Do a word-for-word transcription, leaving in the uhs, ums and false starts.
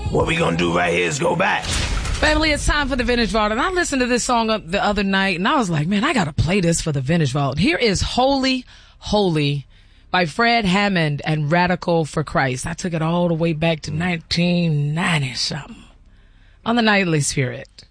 what we gonna do right here is go back. Family, it's time for the Vintage Vault. And I listened to this song the other night, and I was like, man, I gotta play this for the Vintage Vault. Here is Holy, Holy by Fred Hammond and Radical for Christ. I took it all the way back to nineteen ninety something on the Nightly Spirit.